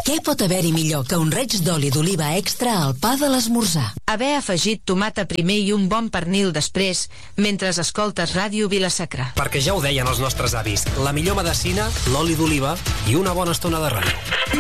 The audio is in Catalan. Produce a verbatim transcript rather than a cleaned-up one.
Què pot haver-hi millor que un reig d'oli d'oliva extra al pa de l'esmorzar? Haver afegit tomata primer i un bon pernil després, mentre escoltes Ràdio Vila-sacra. Perquè ja ho deien els nostres avis, la millor medecina, l'oli d'oliva i una bona estona de ràdio.